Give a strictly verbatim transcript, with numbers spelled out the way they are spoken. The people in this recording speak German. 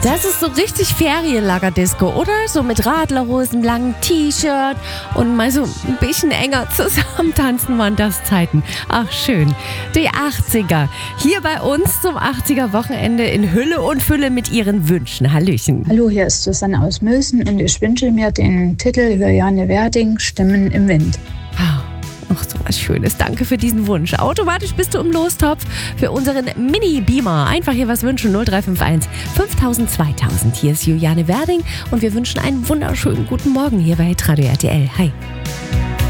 Das ist so richtig Ferienlagerdisco, oder? So mit Radlerhosen, langem T-Shirt und mal so ein bisschen enger zusammen tanzen waren das Zeiten. Ach, schön. Die achtziger. Hier bei uns zum achtziger-Wochenende in Hülle und Fülle mit ihren Wünschen. Hallöchen. Hallo, hier ist Susanne aus Mösen und ich wünsche mir den Titel Juliane Werding, Stimmen im Wind. Ach, so was Schönes. Danke für diesen Wunsch. Automatisch bist du im Lostopf für unseren Mini-Beamer. Einfach hier was wünschen. null drei fünf eins fünftausend zweitausend. Hier ist Juliane Werding und wir wünschen einen wunderschönen guten Morgen hier bei Radio R T L. Hi.